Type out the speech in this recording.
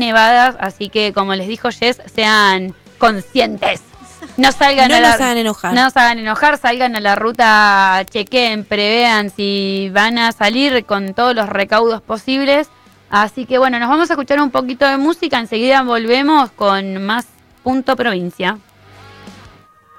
nevadas, así que como les dijo Jess, sean conscientes. No salgan no nos hagan enojar. No nos hagan enojar, salgan a la ruta, chequeen, prevean si van a salir con todos los recaudos posibles. Así que bueno, nos vamos a escuchar un poquito de música, enseguida volvemos con más Punto Provincia.